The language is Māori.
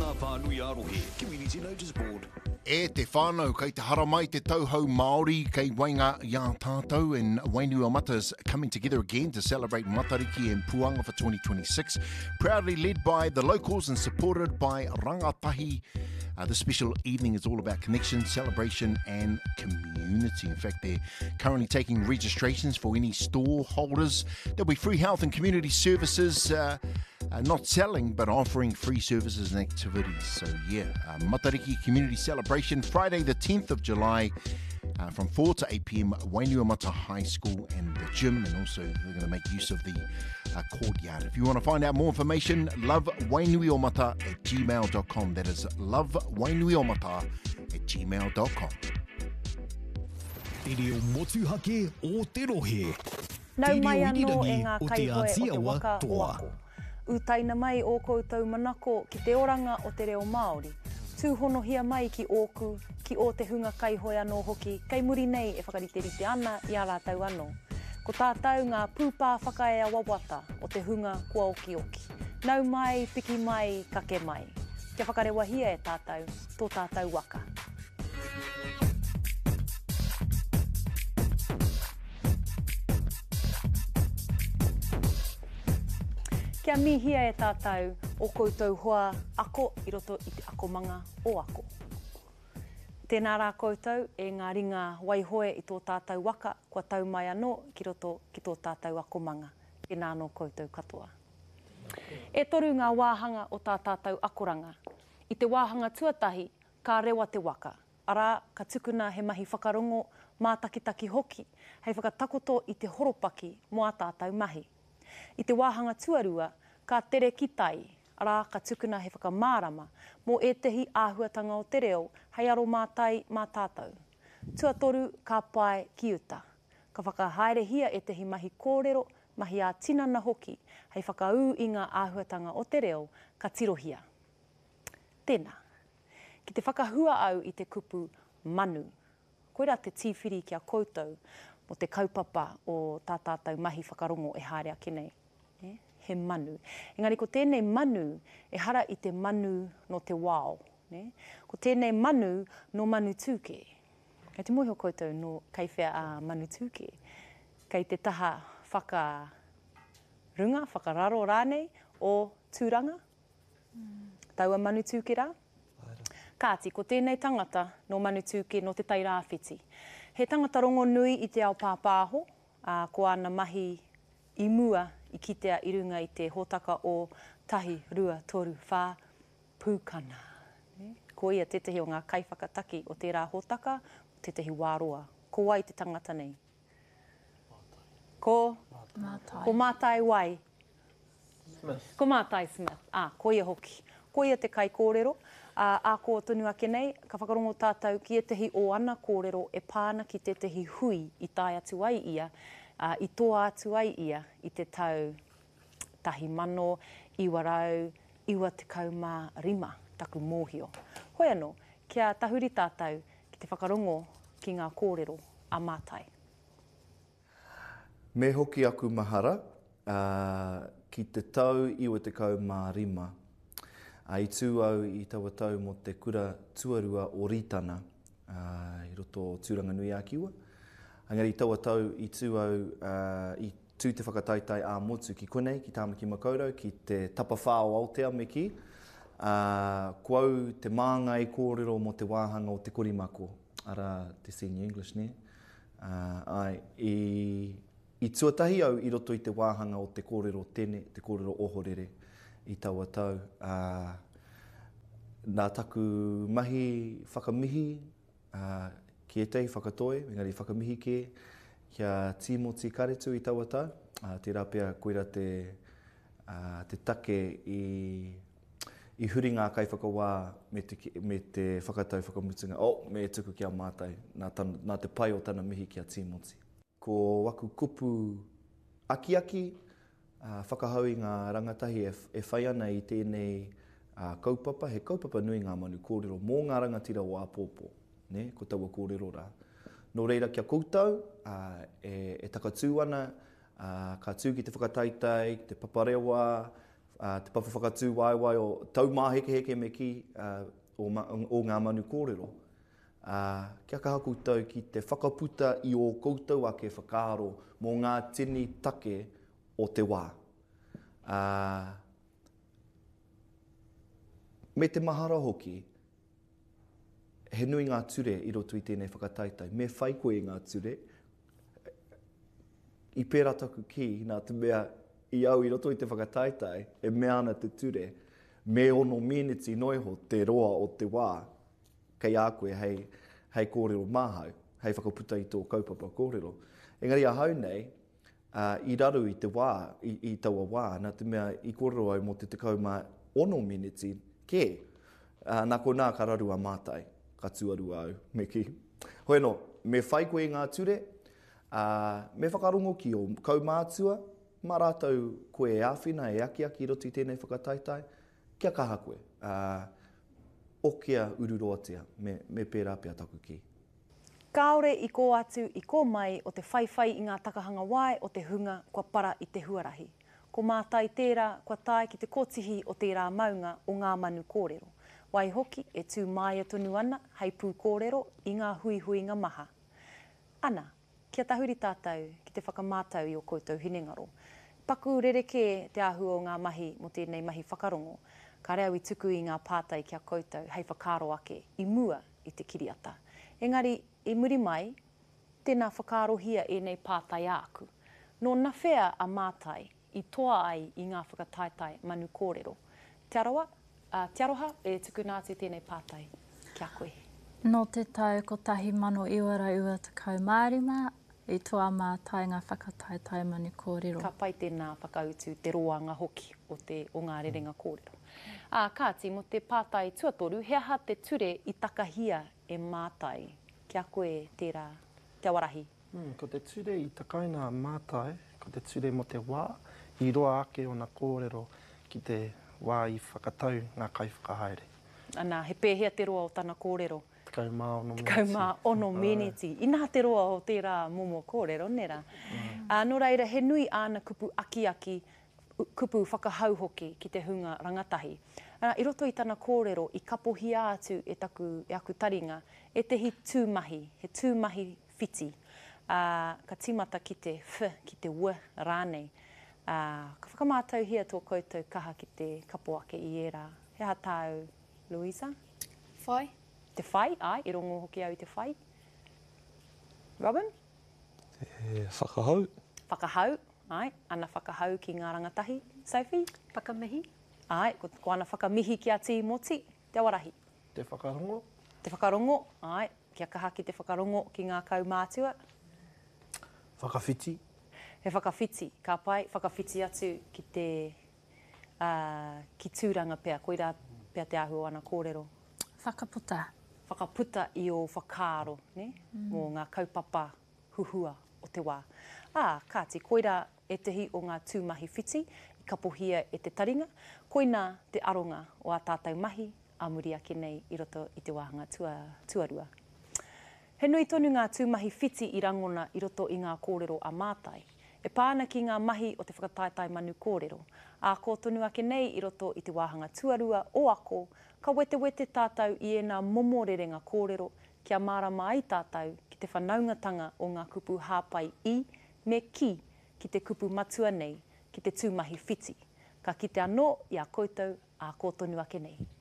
ngā whānui arohe, Community Notice Board. E te whānau kei te haramai te tauhou Māori kei wainga ia tātou, and Wainui Mata is coming together again to celebrate Matariki and Puanga for 2026. Proudly led by the locals and supported by Rangatahi. The special evening is all about connection, celebration and community. In fact, they're currently taking registrations for any store holders. There'll be free health and community services, not selling, but offering free services and activities. So Matariki Community Celebration, Friday the 10th of July, from 4 to 8 p.m, Wainui Mata High School and the gym, and also they're going to make use of the courtyard. If you want to find out more information, lovewainuiomata@gmail.com. That is lovewainuiomata@gmail.com. Te reo motuhake o te rohe. Nau Te mai reo anō e irirangi ngā o te kaihoe o te Aotearoa waka o toa. ako. Utaina mai o koutou manako ki te oranga o te reo Māori. Tūhonohia mai ki ōku, ki o te hunga kaihoe anō hoki, kei muri nei e whakariterite ana i a rātau anō. Ko tātou ngā pūpā whakaea wawata o te hunga kua oki oki. Nau mai, piki mai, kake mai. Kia whakarewa hia e tātou, tō tātou waka. Kia mihia e tātou o koutou hoa ako i roto i te akomanga o ako. Tēnā rā koutou e ngā ringa waihoe i tō tātou waka kua tau mai anō ki roto ki tō tātou akomanga. Tēnā anō koutou katoa. E toru ngā wāhanga o tā tātou akoranga. I te wāhanga tuatahi, ka rewa te waka. Arā, ka tukuna he mahi whakarongo mātakitaki hoki, hei whakatakoto i te horopaki mo a tātou mahi. I te wāhanga tuarua, ka tere ki tai, arā ka tukuna he whakamārama mō etehi āhuatanga o te reo, hei aro mātai mā tātou. Tuatoru ka pai ki uta. Ka whakahaerehia etehi mahi kōrero, mahi a tinana hoki, hei whakaū i ngā āhuatanga o te reo, ka tirohia. Tēnā. Ki te whakahua au i te kupu manu. Koira te tīwhiri kia koutou mo te kaupapa o tā tātou mahi whakarongo e haere ake nei. He manu. Engari, ko tēnei manu e hara i te manu no te wao. Ko tēnei manu no manu tūke. Kei te mohi o koutou no kaiwhea a manu tūke. Kei te taha whakarunga, whakararo rānei o tūranga. Taua manu tūke rā. Kāti, ko tēnei tangata no manu tūke no te tai rāwhiti. He tangata rongo nui i te ao pāpāho, ko ana mahi i mua i kitea i runga i te hōtaka o tahi, rua, toru, whā, pūkana. Ko ia tetehi o ngā kaiwhakataki o tērā hōtaka, o tetehi wāroa. Ko wai te tangata nei? Ko? Mātai. Ko Mātai wai? Smith. Ko Mātai Smith. Ko ia hoki. Ko ia te kai kōrero. Ko tonu ake nei, ka whakarongo tātou ki etehi o ana kōrero e pāna ki tetehi hui i tai atu ai ia, i toa atu ai ia i te tau tahi mano, iwa rau, iwa te kaumā rima, taku mōhio. Hoi anō, kia tahuri tātou ki te whakarongo ki ngā kōrero a Mātai. Me hoki aku mahara, ki te tau iwa te kaumā rima. I tū au i taua tau mo te kura tuarua o Ritana, i roto o Tūranganui a Kiwa. Engari, taua tau i tū au i tū te whakataitai a motu ki konei, ki Tāmaki Makaurau, ki te tapawhā o Aotea me ki. Kuau te māngai kōrero mo te wāhanga o te korimako, ara te senior English ne. I tuatahi au i roto i te wāhanga o te kōrero tene, te kōrero ohorere i taua tau. Nā taku mahi whakamihi ki etei whakatoe, engari whakamihi kia Timoti Karetu i taua tau. Tērā pia koira te take i huri ngā kai whakawā me te whakatau whakamutunga. Me e tuku kia mātai, nā te pai o tana mihi kia Timoti. Ko waku kupu aki, whakahau i ngā rangatahi e whai ana i tēnei kaupapa. He kaupapa nui ngā manu kōrero mō ngā rangatira o Apōpō, ko taua kōrero rā. Nō reira kia koutou, e takatū ana, ka tū ki te whakataitai, te paparewa, Te papu whakatū waiwai o taumā heke me ki o ngā manu kōrero. Kia kaha koutou ki te whakaputa i o koutou ake whakaaro mō ngā tini take o te wā. Me te mahara hoki, he nui ngā ture i roto i tēnei whakataitai. Me whai koe i ngā ture, i pērā taku ki nā te mea i au i roto i te whakataitai, e mea ana te ture, me ono miniti noiho te roa o te wā, kei a koe hei kōrero māhau, hei whakaputa i tō kaupapa kōrero. Engari a hau nei, i raru i te wā, i taua wā, nā te mea i kōrero au mo te tekau mā ono miniti, ke, nā ko nā ka raru a mātai, ka tuaru au, me ki. Hoi no, me whai koe i ngā ture, me whakarongo ki o kaumātua, mā rātou koe e āwhina, e aki roto i tēnei whakataitai, kia kaha koe, o kia ururoatia, me pērā pia taku ki. Kāore i kō atu, i kō mai o te whaiwhai i ngā takahanga wai o te hunga kua para i te huarahi. Ko mātai tērā, kua tae ki te kotihi o tērā maunga o ngā manu kōrero. Wai hoki e tū mai tonu ana, hei pū kōrero i ngā huihuinga maha. Ana, kia tahuri tātou ki te whakamātau i o koutou hinengaro. Paku rereke te ahu o ngā mahi mo tēnei mahi whakarongo. Ka reo i tuku i ngā pātai kia koutou, hei whakaro ake, i mua i te kiriata. Engari, i muri mai, tēnā whakarohia e nei pātai āku. Nō nā whea a mātai, i toa ai i ngā whakataitai manu kōrero. Te aroha e tuku nātu tēnei pātai kia koe. No te tau ko 1925, i toa mātai ngā whakataitai manu kōrero. Ka pai tēnā whakautu te roanga hoki o ngā rerenga kōrero. Kāti, mo te pātai tuatoru, he aha te ture i takahia e mātai. Kia koe tērā, te warahi? Ko te ture i takaina mātai, ko te ture mo te wā, i roa ake o nā kōrero ki te wā i whakatau ngā kaiwhakahaere. Ana, he pēhea te roa o tana kōrero. Tekau mā ono meneti. Tekau mā ono meneti. Inā te roa o tērā momo kōrero, nera. Nō reira, he nui āna kupu aki, kupu whakahau hoki ki te hunga rangatahi. I roto i tana kōrero, i kapohi atu e aku taringa, e te hi tūmahi, he tūmahi whiti. Ka timata ki te ki te w rānei. Ka whakamātau hia tō koutou kaha ki te kapo ake i era. He ha tāu, Louisa? Whai? Te whai, ai, i rongo hoki au i te whai. Robin? Te whakahau. Whakahau, ai, ana whakahau ki ngā rangatahi. Sophie? Whakamihi? Ai, ko ana whakamihi ki a tī moti, te warahi. Te whakarongo. Te whakarongo, ai, kia kaha ki te whakarongo ki ngā kaumātua. Whakawhiti. He whakawhiti, ka pai, whakawhiti atu ki te ki tūranga pea, koira pea te ahu ana kōrero. Whakaputa. Whakaputa i o whakaaro, ne? Mō ngā kaupapa huhua o te wā. Kāti, koira e tehi o ngā tūmahi whiti, i kapohia e te taringa, koina te aronga o a tātou mahi, a muri ake nei i roto i te wāhanga tuarua. He nui tonu ngā tūmahi whiti i rangona i roto i ngā kōrero a mātai. E pāna ki ngā mahi o te whakataitai manu kōrero. Ko tonu ake nei i roto i te wāhanga tuarua o ako, ka wete tātou i ena momo rerenga kōrero, kia mārama ai tātou ki te whanaungatanga o ngā kupu hāpai i, me ki te kupu matua nei, ki te tūmahi whiti. Ka kite anō i a koutou, ko tonu ake nei.